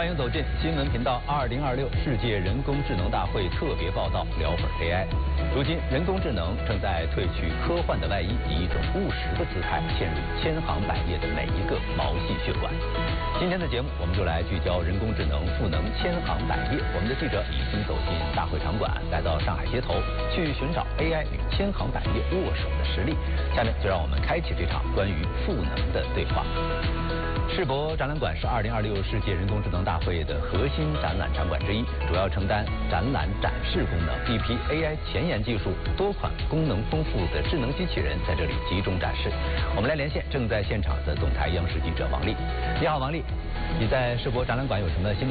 欢迎走进新闻频道2026世界人工智能大会特别报道，聊会儿 AI。如今，人工智能正在褪去科幻的外衣，以一种务实的姿态嵌入千行百业的每一个毛细血管。今天的节目，我们就来聚焦人工智能赋能千行百业。我们的记者已经走进大会场馆，来到上海街头，去寻找 AI 与千行百业握手的实例。下面就让我们开启这场关于赋能的对话。世博展览馆是2026世界人工智能大会的核心展览场馆之一，主要承担展览展示功能。一批 AI 前沿技术、多款功能丰富的智能机器人在这里集中展示。我们来连线正在现场的总台央视记者王丽。你好，王丽，你在世博展览馆有什么新的